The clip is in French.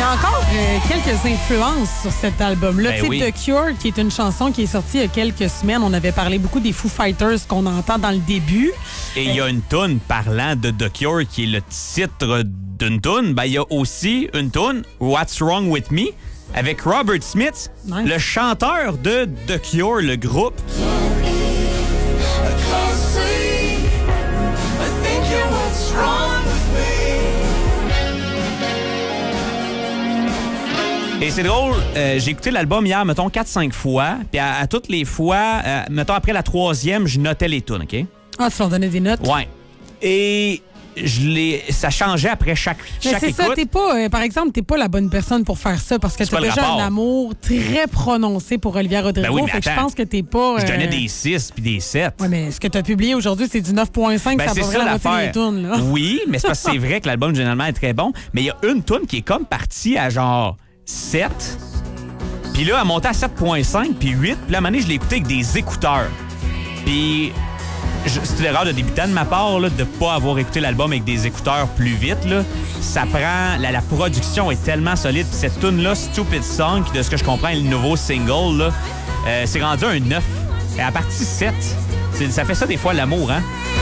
y a encore quelques influences sur cet album-là. Ben oui. The Cure, qui est une chanson qui est sortie il y a quelques semaines. On avait parlé beaucoup des Foo Fighters qu'on entend dans le début. Et il y a une toune parlant de The Cure qui est le titre d'une toune. Ben, il y a aussi une toune, What's Wrong With Me, avec Robert Smith, Nice. le chanteur de The Cure, le groupe. Et c'est drôle, j'ai écouté l'album hier, mettons, 4-5 fois. Puis à toutes les fois, mettons, après la 3e, je notais les tunes, OK? Ah, tu leur donnais des notes? Ouais. Et ça changeait après chaque Mais c'est écoute. ça, t'es pas, par exemple, t'es pas la bonne personne pour faire ça parce que C'est t'as pas le déjà rapport. un amour très prononcé pour Olivia Rodrigo. Ben oui, mais fait que je attends. pense que t'es pas... Je donnais des 6 puis des 7. Ouais, mais ce que t'as publié aujourd'hui, c'est du 9.5, Ben, ça c'est va ça la moitié l'affaire. des tunes, là. Oui, mais c'est parce que c'est vrai que l'album, généralement, est très bon. Mais il y a une tune qui est comme partie à genre 7. Puis là, elle montait à 7.5 puis 8. Puis là, à un moment donné, je l'ai écouté avec des écouteurs. Puis c'est une erreur de débutant de ma part là, de ne pas avoir écouté l'album avec des écouteurs plus vite. Là. Ça prend... La production est tellement solide. Puis cette tune-là, Stupid Song, qui, de ce que je comprends, est le nouveau single, là, c'est rendu un 9. Et à partir 7, ça fait ça des fois, l'amour, hein?